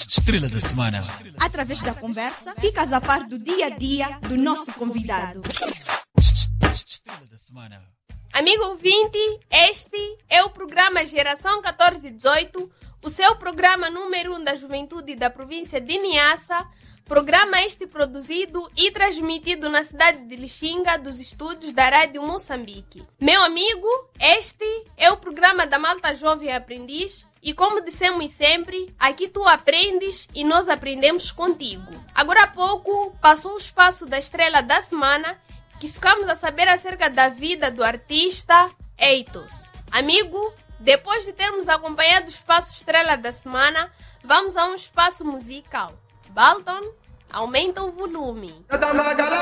Estrela da Semana. Através da conversa, ficas a par do dia a dia do nosso convidado. Estrela da Semana. Amigo ouvinte, este é o programa Geração 1418, o seu programa número 1 da juventude da província de Niassa. Programa este produzido e transmitido na cidade de Lixinga, dos estúdios da Rádio Moçambique. Meu amigo, este é o programa da Malta Jovem Aprendiz e, como dissemos sempre, aqui tu aprendes e nós aprendemos contigo. Agora há pouco passou o espaço da Estrela da Semana, que ficamos a saber acerca da vida do artista Eitos. Amigo, depois de termos acompanhado o espaço Estrela da Semana, vamos a um espaço musical. Balton, aumenta o volume.